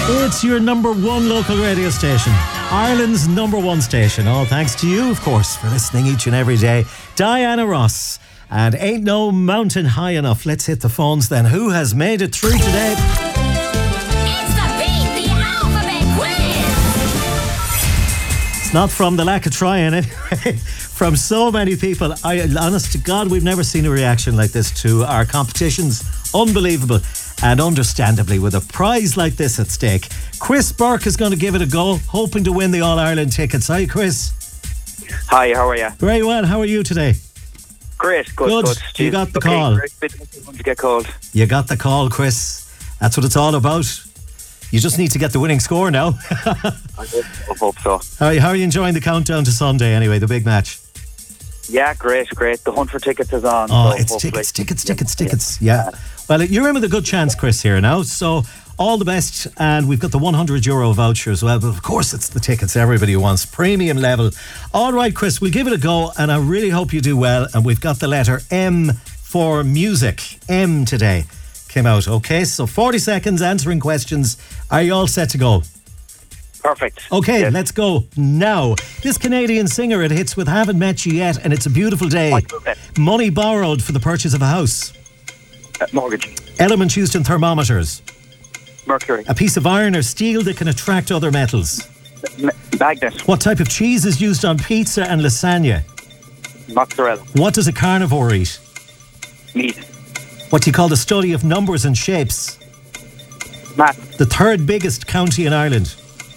It's your number one local radio station, Ireland's number one station. All thanks to you, of course, for listening each and every day. Diana Ross, and Ain't No Mountain High Enough. Let's hit the phones then. Who has made it through today? It's the Beat the Alphabet Quiz. It's not from the lack of trying, anyway. From so many people. Honest to God, we've never seen a reaction like this to our competitions. Unbelievable. And understandably, with a prize like this at stake, Chris Burke is going to give it a go, hoping to win the All-Ireland tickets. Hi, Chris. Hi, how are you? Very well. How are you today? Great, good. You got the call. Great. To get called. You got the call, Chris. That's what it's all about. You just need to get the winning score now. I hope so. How are you enjoying the countdown to Sunday anyway, the big match? Yeah, great. The hunt for tickets is on. Oh, so it's tickets. Yeah. Well, you're in with a good chance, Chris, here now. So all the best. And we've got the €100 voucher as well. But of course, it's the tickets everybody wants. Premium level. All right, Chris, we'll give it a go. And I really hope you do well. And we've got the letter M for music. M today came out. Okay, so 40 seconds answering questions. Are you all set to go? Perfect. Okay, yes. Let's go now. This Canadian singer, it hits with Haven't Met You Yet and It's a Beautiful Day. Money borrowed for the purchase of a house. Mortgage. Element used in thermometers. Mercury. A piece of iron or steel that can attract other metals. Magnet. What type of cheese is used on pizza and lasagna? Mozzarella. What does a carnivore eat? Meat. What do you call the study of numbers and shapes? Math. The third biggest county in Ireland.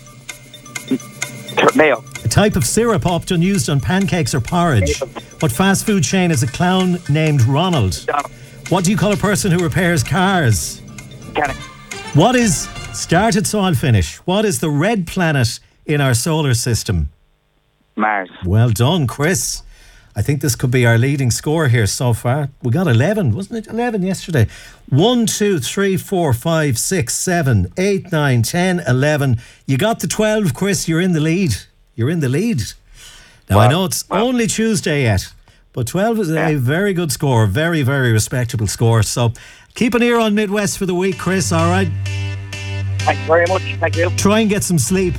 Mayo. A type of syrup often used on pancakes or porridge. What fast food chain is a clown named Ronald? What do you call a person who repairs cars? Mechanic. What is, started so I'll finish, what is the red planet in our solar system? Mars. Well done, Chris. I think this could be our leading score here so far. We got 11, wasn't it? 11 yesterday. 1, 2, 3, 4, 5, 6, 7, 8, 9, 10, 11. You got the 12, Chris. You're in the lead. Now, I know it's only Tuesday yet, but 12 is a very good score. Very, very respectable score. So keep an ear on Midwest for the week, Chris, all right? Thanks very much. Thank you. Try and get some sleep.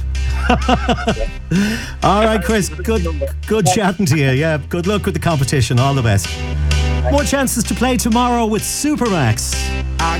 All right, Chris. Good chatting to you. Yeah, good luck with the competition. All the best. More chances to play tomorrow with Supermax.